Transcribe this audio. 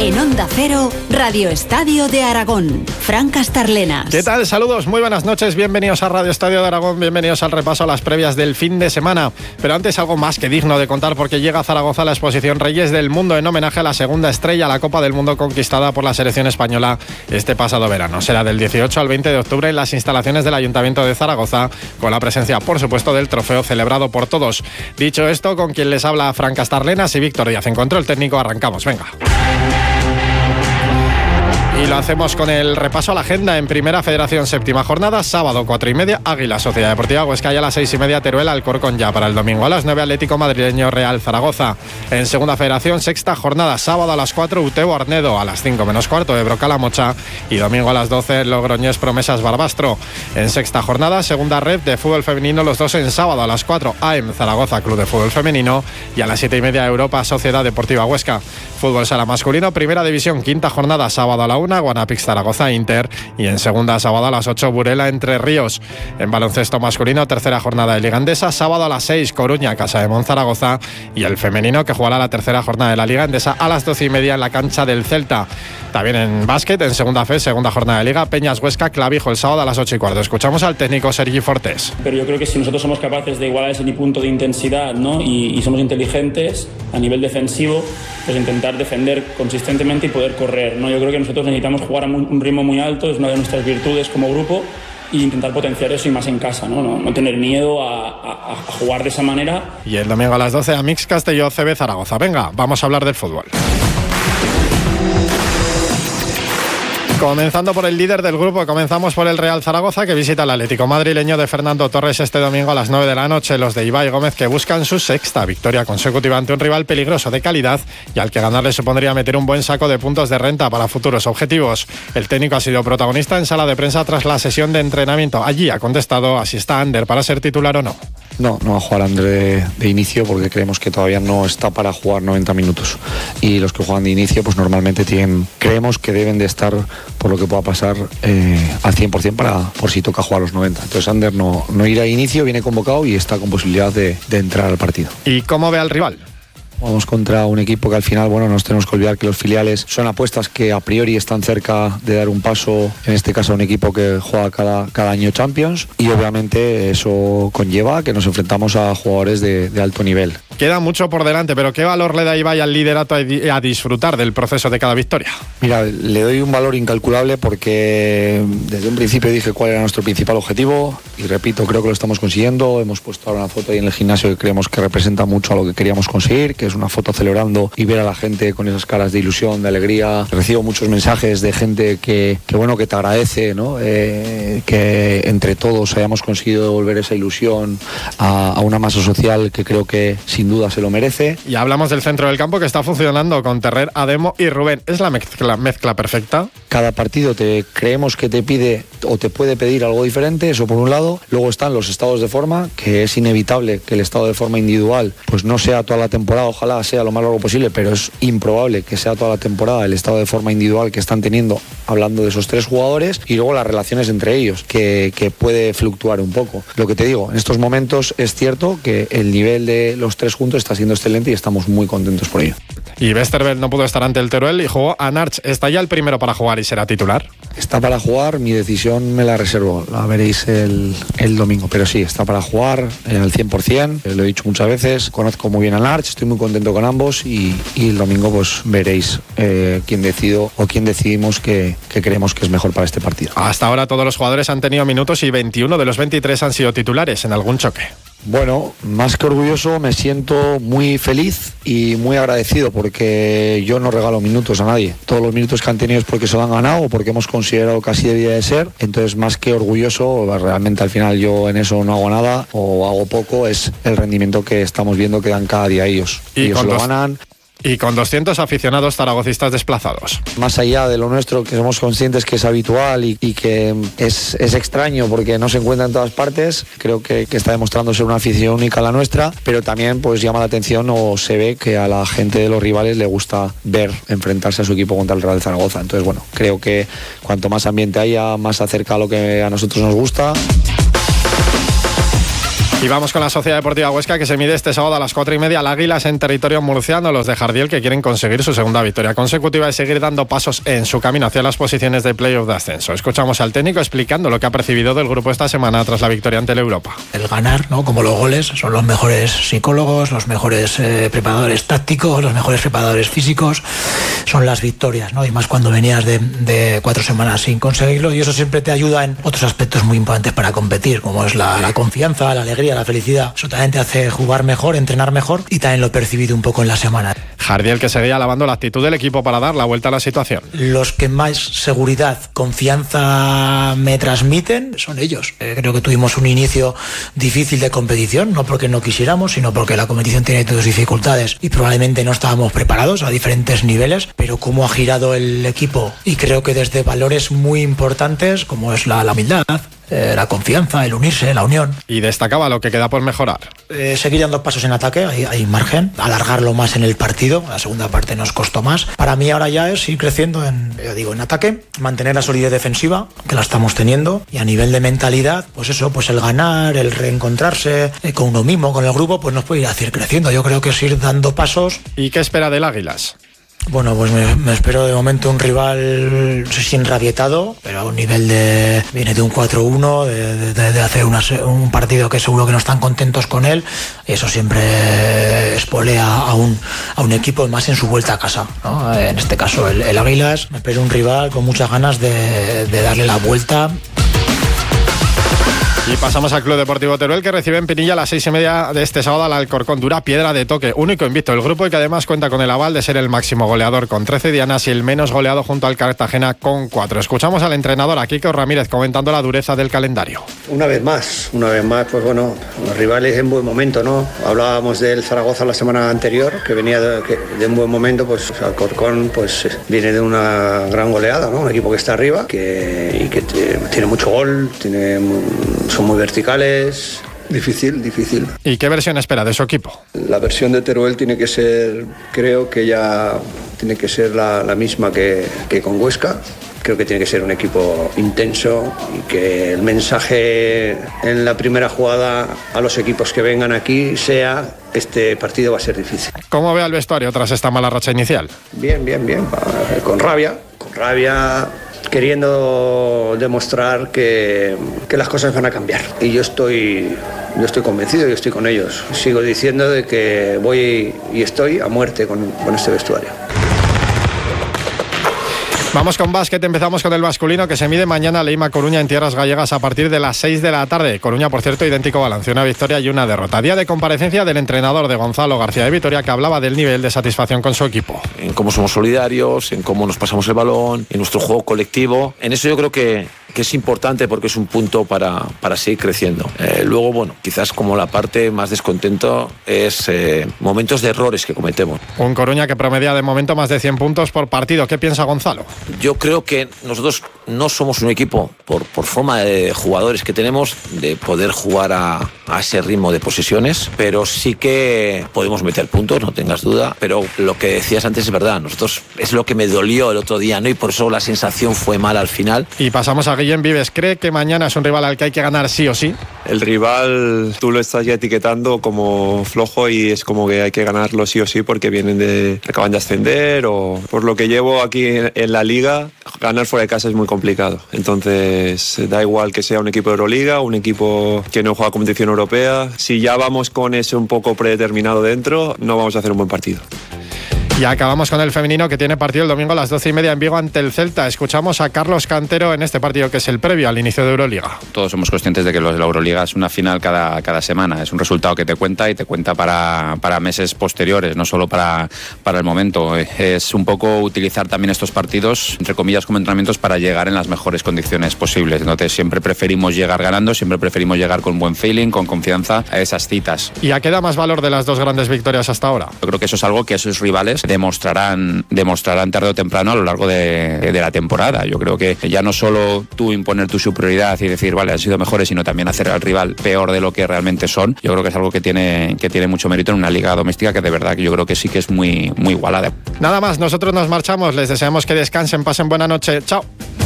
En Onda Cero, Radio Estadio de Aragón. Fran Castarlenas. ¿Qué tal? Saludos, muy buenas noches, bienvenidos a Radio Estadio de Aragón, bienvenidos al repaso a las previas del fin de semana. Pero antes algo más que digno de contar, porque llega a Zaragoza la exposición Reyes del Mundo en homenaje a la segunda estrella a la Copa del Mundo conquistada por la selección española este pasado verano. Será del 18 al 20 de octubre en las instalaciones del Ayuntamiento de Zaragoza, con la presencia, por supuesto, del trofeo celebrado por todos. Dicho esto, con quien les habla Fran Castarlenas y Víctor Díaz en control técnico, arrancamos, venga. Y lo hacemos con el repaso a la agenda. En Primera Federación, 7ª jornada, sábado 4:30, Águila Sociedad Deportiva Huesca, y a las 6:30, Teruel Alcorcón. Ya para el domingo a las 9, Atlético Madrileño Real Zaragoza. En Segunda Federación, 6ª jornada, sábado a las 4, Utebo Arnedo, a las 5 menos cuarto, Ebro Calamocha, y domingo a las 12, Logroñés Promesas Barbastro. En sexta jornada, segunda red de fútbol femenino, los dos en sábado a las 4, AEM Zaragoza Club de Fútbol Femenino, y a las 7:30, Europa Sociedad Deportiva Huesca. Fútbol sala masculino, Primera División, quinta jornada, sábado a la 1, Guanapix Zaragoza Inter, y en segunda, sábado a las 8, Burela Entre Ríos. En baloncesto masculino, tercera jornada de Liga Endesa, sábado a las 6, Coruña Casa de Monzaragoza, y el femenino, que jugará la tercera jornada de la Liga Endesa a las 12:30 en la cancha del Celta. También en básquet, en segunda fe, segunda jornada de Liga, Peñas Huesca Clavijo el sábado a las 8:15. Escuchamos al técnico Sergi Fortés. Pero yo creo que si nosotros somos capaces de igualar ese punto de intensidad, ¿no? y somos inteligentes a nivel defensivo, pues intentar defender consistentemente y poder correr, ¿no? Yo creo que nosotros necesitamos jugar a un ritmo muy alto, es una de nuestras virtudes como grupo, e intentar potenciar eso, y más en casa, no tener miedo a jugar de esa manera. Y el domingo a las 12, Amix Castelló CB Zaragoza. Venga, vamos a hablar del fútbol. Comenzando por el líder del grupo, comenzamos por el Real Zaragoza, que visita al Atlético Madrileño de Fernando Torres este domingo a las 9 de la noche. Los de Ibai Gómez, que buscan su sexta victoria consecutiva ante un rival peligroso de calidad y al que ganarle supondría meter un buen saco de puntos de renta para futuros objetivos. El técnico ha sido protagonista en sala de prensa tras la sesión de entrenamiento. Allí ha contestado a si está Ander para ser titular o no. No va a jugar Ander de inicio, porque creemos que todavía no está para jugar 90 minutos. Y los que juegan de inicio, pues normalmente creemos que deben de estar, por lo que pueda pasar, al 100% por si toca jugar los 90. Entonces Ander no irá a inicio, viene convocado y está con posibilidad de entrar al partido. ¿Y cómo ve al rival? Vamos contra un equipo que al final, nos tenemos que olvidar que los filiales son apuestas que a priori están cerca de dar un paso, en este caso a un equipo que juega cada año Champions, y obviamente eso conlleva que nos enfrentamos a jugadores de alto nivel. Queda mucho por delante, pero ¿qué valor le da Ibai al liderato a disfrutar del proceso de cada victoria? Mira, le doy un valor incalculable porque desde un principio dije cuál era nuestro principal objetivo, y repito, creo que lo estamos consiguiendo. Hemos puesto ahora una foto ahí en el gimnasio que creemos que representa mucho a lo que queríamos conseguir, que es una foto celebrando y ver a la gente con esas caras de ilusión, de alegría. Recibo muchos mensajes de gente que te agradece, ¿no? Que entre todos hayamos conseguido devolver esa ilusión a una masa social que creo que sin duda se lo merece. Y hablamos del centro del campo, que está funcionando con Terrer, Ademo y Rubén. ¿Es la mezcla perfecta? Cada partido creemos que te pide o te puede pedir algo diferente, eso por un lado. Luego están los estados de forma, que es inevitable que el estado de forma individual pues no sea toda la temporada, ojalá sea lo más largo posible, pero es improbable que sea toda la temporada el estado de forma individual que están teniendo, hablando de esos tres jugadores. Y luego las relaciones entre ellos, que puede fluctuar un poco. Lo que te digo, en estos momentos es cierto que el nivel de los tres juntos está siendo excelente y estamos muy contentos por ello. Y Westerveld no pudo estar ante el Teruel y jugó a Narch. ¿Está ya el primero para jugar y será titular? Está para jugar, mi decisión me la reservo, la veréis el domingo, pero sí, está para jugar al 100%, lo he dicho muchas veces, conozco muy bien a Narch, estoy muy contento con ambos, y el domingo pues veréis quién decido o quién decidimos que creemos que es mejor para este partido. Hasta ahora todos los jugadores han tenido minutos y 21 de los 23 han sido titulares en algún choque. Bueno, más que orgulloso, me siento muy feliz y muy agradecido, porque yo no regalo minutos a nadie. Todos los minutos que han tenido es porque se lo han ganado o porque hemos considerado que así debía de ser. Entonces, más que orgulloso, realmente al final yo en eso no hago nada o hago poco, es el rendimiento que estamos viendo que dan cada día ellos. Ellos lo ganan. Y con 200 aficionados zaragocistas desplazados. Más allá de lo nuestro, que somos conscientes que es habitual y que es extraño porque no se encuentra en todas partes, creo que está demostrando ser una afición única la nuestra, pero también pues llama la atención o se ve que a la gente de los rivales le gusta ver enfrentarse a su equipo contra el Real Zaragoza. Entonces, bueno, creo que cuanto más ambiente haya, más acerca a lo que a nosotros nos gusta. Y vamos con la Sociedad Deportiva Huesca, que se mide este sábado a las 4:30 al Águilas en territorio murciano. Los de Jardiel, que quieren conseguir su segunda victoria consecutiva y seguir dando pasos en su camino hacia las posiciones de playoff de ascenso. Escuchamos al técnico explicando lo que ha percibido del grupo esta semana tras la victoria ante el Europa. El ganar, ¿no? Como los goles, son los mejores psicólogos, los mejores preparadores tácticos, los mejores preparadores físicos, son las victorias, ¿no? Y más cuando venías de 4 semanas sin conseguirlo, y eso siempre te ayuda en otros aspectos muy importantes para competir, como es la confianza, la alegría, la felicidad. Eso también te hace jugar mejor, entrenar mejor, y también lo he percibido un poco en la semana. Jardiel, que seguía alabando la actitud del equipo para dar la vuelta a la situación. Los que más seguridad, confianza me transmiten son ellos. Creo que tuvimos un inicio difícil de competición, no porque no quisiéramos, sino porque la competición tiene sus dificultades y probablemente no estábamos preparados a diferentes niveles, pero cómo ha girado el equipo, y creo que desde valores muy importantes como es la humildad, la confianza, el unirse, la unión. Y destacaba lo que queda por mejorar. Seguir dando pasos en ataque, hay margen, alargarlo más en el partido. La segunda parte nos costó más. Para mí ahora ya es ir creciendo en ataque, mantener la solidez defensiva, que la estamos teniendo, y a nivel de mentalidad, pues eso, pues el ganar, el reencontrarse con uno mismo, con el grupo, pues nos puede ir a hacer creciendo. Yo creo que es ir dando pasos. ¿Y qué espera del Águilas? Bueno, pues me espero de momento un rival, no sé si enrabietado, pero a un nivel viene de un 4-1, de hacer un partido que seguro que no están contentos con él, y eso siempre espolea a un equipo más en su vuelta a casa, ¿no? En este caso el Águilas, me espero un rival con muchas ganas de darle la vuelta. Y pasamos al Club Deportivo Teruel, que recibe en Pinilla a las 6:30 de este sábado al Alcorcón. Dura piedra de toque, único invicto del grupo, y que además cuenta con el aval de ser el máximo goleador con 13 dianas y el menos goleado junto al Cartagena con 4. Escuchamos al entrenador, a Quique Ramírez, comentando la dureza del calendario. Una vez más, pues bueno, los rivales en buen momento, ¿no? Hablábamos del Zaragoza la semana anterior, que venía de un buen momento, pues Alcorcón pues viene de una gran goleada, ¿no? Un equipo que está arriba, que tiene mucho gol, son muy verticales. Difícil. ¿Y qué versión espera de su equipo? La versión de Teruel tiene que ser, creo que ya tiene que ser la misma que con Huesca. Creo que tiene que ser un equipo intenso, y que el mensaje en la primera jugada a los equipos que vengan aquí sea: este partido va a ser difícil. ¿Cómo ve al vestuario tras esta mala racha inicial? Bien. Con rabia, queriendo demostrar que las cosas van a cambiar. Y yo estoy convencido, y estoy con ellos. Sigo diciendo de que voy y estoy a muerte con este vestuario. Vamos con básquet, empezamos con el masculino, que se mide mañana a Leima Coruña en tierras gallegas a partir de las 6 de la tarde. Coruña, por cierto, idéntico balance, una victoria y una derrota. Día de comparecencia del entrenador de Gonzalo García de Vitoria, que hablaba del nivel de satisfacción con su equipo. En cómo somos solidarios, en cómo nos pasamos el balón, en nuestro juego colectivo. En eso yo creo que es importante, porque es un punto para seguir creciendo. Luego, bueno, quizás como la parte más descontento es momentos de errores que cometemos. Un Coruña que promedia de momento más de 100 puntos por partido. ¿Qué piensa Gonzalo? Yo creo que nosotros no somos un equipo, por forma de jugadores que tenemos, de poder jugar a ese ritmo de posesiones, pero sí que podemos meter puntos, no tengas duda. Pero lo que decías antes es verdad, nosotros es lo que me dolió el otro día, ¿no? Y por eso la sensación fue mala al final. Y pasamos a Guillem Vives. ¿Cree que mañana es un rival al que hay que ganar sí o sí? El rival tú lo estás ya etiquetando como flojo, y es como que hay que ganarlo sí o sí, porque acaban de ascender, o por lo que llevo aquí en la liga, ganar fuera de casa es muy complicado. Entonces da igual que sea un equipo de Euroliga, un equipo que no juega competición europea. Si ya vamos con eso un poco predeterminado dentro, no vamos a hacer un buen partido. Y acabamos con el femenino, que tiene partido el domingo a las 12:30 en Vigo ante el Celta. Escuchamos a Carlos Cantero en este partido, que es el previo al inicio de Euroliga. Todos somos conscientes de que los de la Euroliga es una final cada semana. Es un resultado que te cuenta, y te cuenta para meses posteriores, no solo para el momento. Es un poco utilizar también estos partidos, entre comillas, como entrenamientos para llegar en las mejores condiciones posibles. Entonces siempre preferimos llegar ganando, siempre preferimos llegar con buen feeling, con confianza a esas citas. ¿Y a qué da más valor de las dos grandes victorias hasta ahora? Yo creo que eso es algo que esos rivales demostrarán tarde o temprano a lo largo de la temporada. Yo creo que ya no solo tú imponer tu superioridad y decir, vale, han sido mejores, sino también hacer al rival peor de lo que realmente son. Yo creo que es algo que tiene mucho mérito en una liga doméstica, que de verdad que yo creo que sí que es muy igualada. Nada más, nosotros nos marchamos, les deseamos que descansen, pasen buena noche, chao.